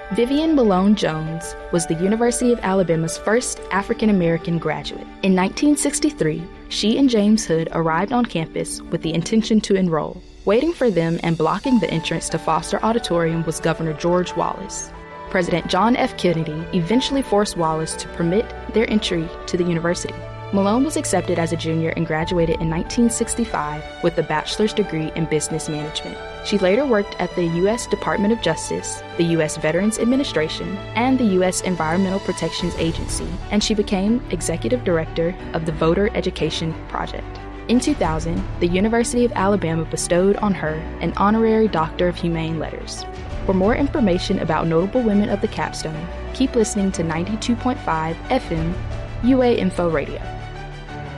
Vivian Malone Jones was the University of Alabama's first African-American graduate. In 1963, she and James Hood arrived on campus with the intention to enroll. Waiting for them and blocking the entrance to Foster Auditorium was Governor George Wallace. President John F. Kennedy eventually forced Wallace to permit their entry to the university. Malone was accepted as a junior and graduated in 1965 with a bachelor's degree in business management. She later worked at the U.S. Department of Justice, the U.S. Veterans Administration, and the U.S. Environmental Protection Agency, and she became executive director of the Voter Education Project. In 2000, the University of Alabama bestowed on her an honorary Doctor of Humane Letters. For more information about notable women of the capstone, keep listening to 92.5 FM UA Info Radio.